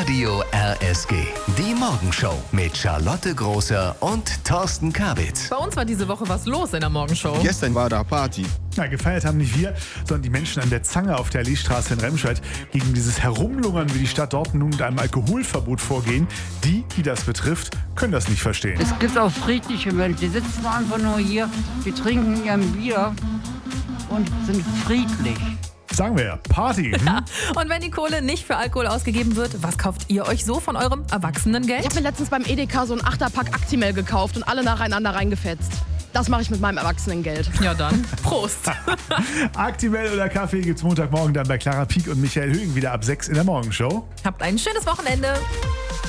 Radio RSG. Die Morgenshow mit Charlotte Großer und Thorsten Kabitz. Bei uns war diese Woche was los in der Morgenshow. Gestern war da Party. Ja, gefeiert haben nicht wir, sondern die Menschen an der Zange auf der Alleestraße in Remscheid. Gegen dieses Herumlungern, wie die Stadt Dortmund nun mit einem Alkoholverbot vorgehen. Die das betrifft, können das nicht verstehen. Es gibt auch friedliche Menschen, die sitzen einfach nur hier, die trinken ihr Bier und sind friedlich. Sagen wir ja, Party. Und wenn die Kohle nicht für Alkohol ausgegeben wird, was kauft ihr euch so von eurem Erwachsenengeld? Ich habe mir letztens beim Edeka so ein 8er-Pack Actimel gekauft und alle nacheinander reingefetzt. Das mache ich mit meinem Erwachsenengeld. Ja dann, Prost. Actimel oder Kaffee gibt's Montagmorgen dann bei Clara Pieck und Michael Höhing wieder ab 6 in der Morgenshow. Habt ein schönes Wochenende.